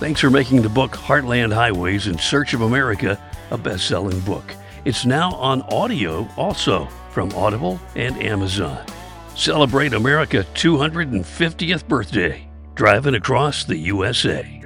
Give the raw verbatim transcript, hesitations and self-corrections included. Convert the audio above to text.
Thanks for making the book Heartland Highways in Search of America a best-selling book. It's now on audio also from Audible and Amazon. Celebrate America's two hundred fiftieth birthday, driving across the U S A.